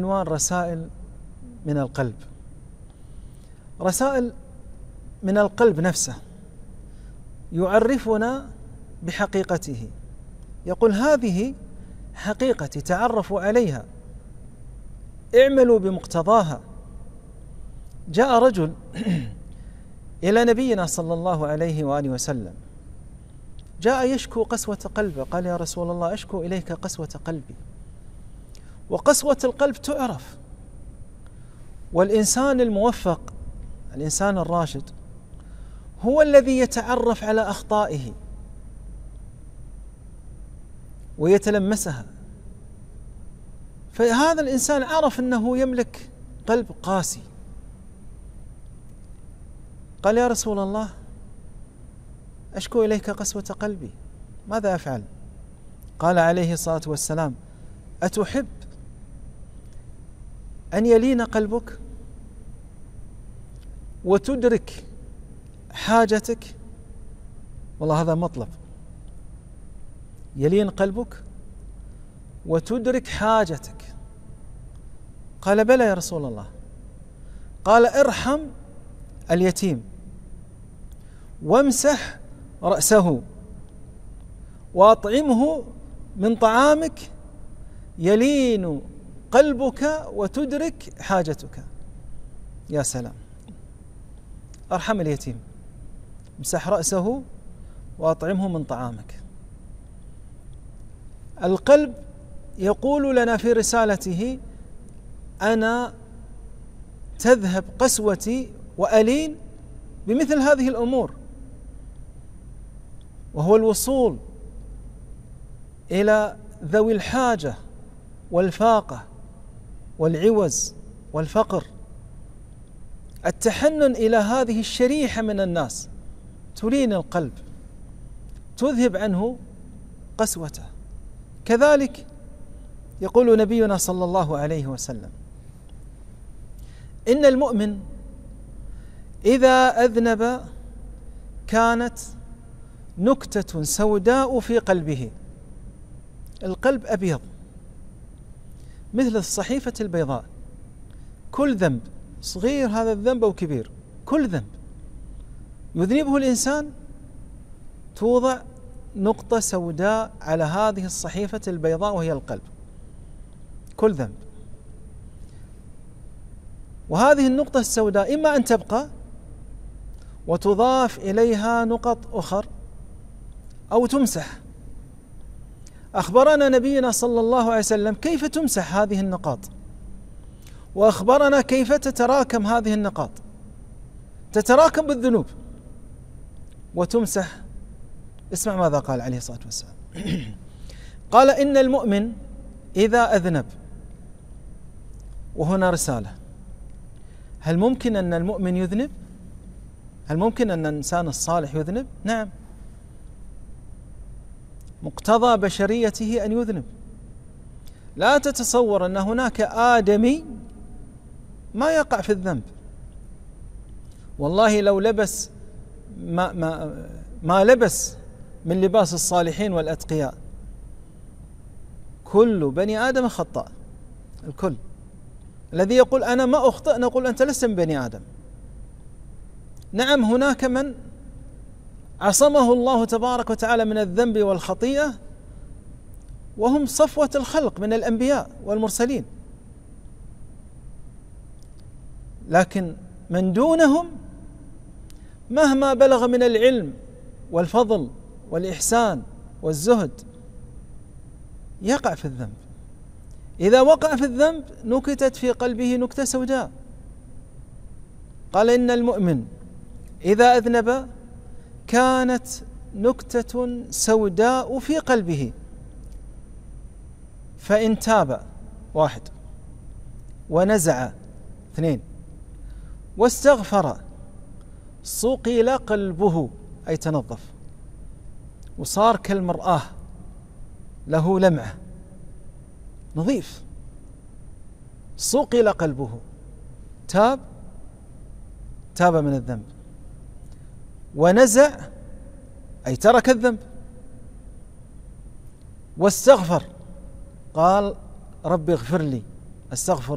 بعنوان رسائل من القلب. رسائل من القلب نفسه يعرفنا بحقيقته، يقول هذه حقيقتي تعرفوا عليها، اعملوا بمقتضاها. جاء رجل إلى نبينا صلى الله عليه وآله وسلم، جاء يشكو قسوة قلبه، قال يا رسول الله أشكو إليك قسوة قلبي. وقسوة القلب تعرف، والإنسان الموفق، الإنسان الراشد، هو الذي يتعرف على أخطائه ويتلمسها. فهذا الإنسان عرف أنه يملك قلب قاسي، قال يا رسول الله أشكو إليك قسوة قلبي، ماذا أفعل؟ قال عليه الصلاة والسلام أتحب أن يلين قلبك وتدرك حاجتك؟ والله هذا مطلب، يلين قلبك وتدرك حاجتك. قال بلى يا رسول الله. قال ارحم اليتيم وامسح رأسه وأطعمه من طعامك يلين قلبك وتدرك حاجتك. يا سلام، ارحم اليتيم، امسح رأسه وأطعمه من طعامك. القلب يقول لنا في رسالته أنا تذهب قسوتي وألين بمثل هذه الأمور، وهو الوصول إلى ذوي الحاجة والفاقة والعوز والفقر، التحنن إلى هذه الشريحة من الناس تلين القلب، تذهب عنه قسوته. كذلك يقول نبينا صلى الله عليه وسلم إن المؤمن إذا أذنب كانت نكتة سوداء في قلبه. القلب أبيض مثل الصحيفة البيضاء، كل ذنب صغير، هذا الذنب أو كبير، كل ذنب يذنبه الإنسان توضع نقطة سوداء على هذه الصحيفة البيضاء وهي القلب، كل ذنب. وهذه النقطة السوداء إما أن تبقى وتضاف إليها نقط أخر أو تمسح. أخبرنا نبينا صلى الله عليه وسلم كيف تمسح هذه النقاط، وأخبرنا كيف تتراكم هذه النقاط، تتراكم بالذنوب وتمسح. اسمع ماذا قال عليه الصلاة والسلام قال إن المؤمن إذا أذنب، وهنا رسالة، هل ممكن أن المؤمن يذنب؟ هل ممكن أن الإنسان الصالح يذنب؟ نعم، مقتضى بشريته أن يذنب. لا تتصور أن هناك آدمي ما يقع في الذنب. والله لو لبس ما لبس من لباس الصالحين والأتقياء، كل بني آدم خطاء، الكل. الذي يقول أنا ما أخطئ نقول أنت لست من بني آدم. نعم، هناك من عصمه الله تبارك وتعالى من الذنب والخطيئة، وهم صفوة الخلق من الأنبياء والمرسلين، لكن من دونهم مهما بلغ من العلم والفضل والإحسان والزهد يقع في الذنب. إذا وقع في الذنب نكتت في قلبه نكتة سوداء. قال إن المؤمن إذا أذنب كانت نكتة سوداء في قلبه، فإن تاب 1 ونزع 2 واستغفر صقل قلبه، أي تنظف وصار كالمرآة له لمعة، نظيف. صقل قلبه، تاب من الذنب، ونزع أي ترك الذنب، واستغفر قال رب اغفر لي، استغفر